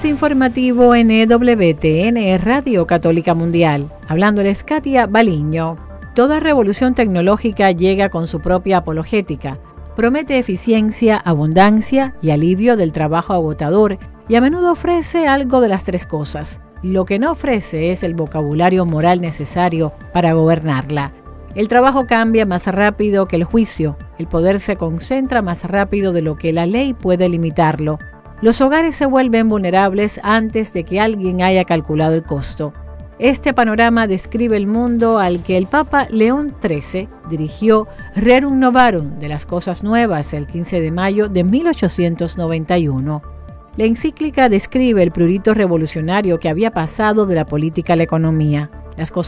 Flash informativo en EWTN, Radio Católica Mundial. Hablándoles Katia Baliño. Toda revolución tecnológica llega con su propia apologética. Promete eficiencia, abundancia y alivio del trabajo agotador y a menudo ofrece algo de las tres cosas. Lo que no ofrece es el vocabulario moral necesario para gobernarla. El trabajo cambia más rápido que el juicio. El poder se concentra más rápido de lo que la ley puede limitarlo. Los hogares se vuelven vulnerables antes de que alguien haya calculado el costo. Este panorama describe el mundo al que el Papa León XIII dirigió Rerum Novarum de las Cosas Nuevas el 15 de mayo de 1891. La encíclica describe el prurito revolucionario que había pasado de la política a la economía. Las cosas